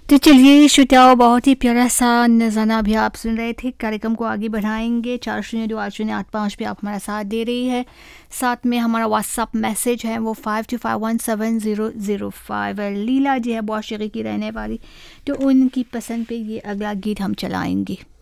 तो चलिए श्रोताओं, बहुत ही प्यारा सा नज़ाना भी आप सुन रहे थे। कार्यक्रम को आगे बढ़ाएंगे। 402805 पे आप हमारा साथ दे रही है। साथ में हमारा व्हाट्सअप मैसेज है वो 52517005। लीला जी है बहुत शरीक की रहने वाली, तो उनकी पसंद पे ये अगला गीत हम चलाएंगे।